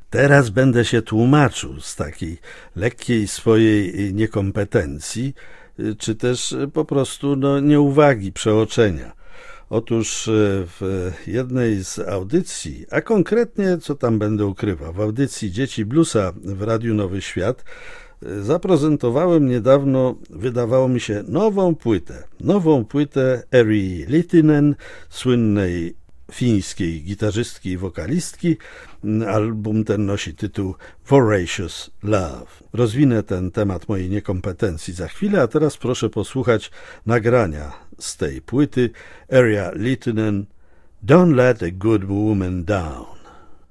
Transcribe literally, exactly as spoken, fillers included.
Teraz będę się tłumaczył z takiej lekkiej swojej niekompetencji, czy też po prostu no, nieuwagi, przeoczenia. Otóż w jednej z audycji, a konkretnie, co tam będę ukrywał, w audycji Dzieci Bluesa w Radiu Nowy Świat zaprezentowałem niedawno, wydawało mi się, nową płytę. Nową płytę Eri Littinen, słynnej fińskiej gitarzystki i wokalistki. Album ten nosi tytuł Voracious Love. Rozwinę ten temat mojej niekompetencji za chwilę, a teraz proszę posłuchać nagrania z tej płyty Eri Littinen, Don't Let a Good Woman Down.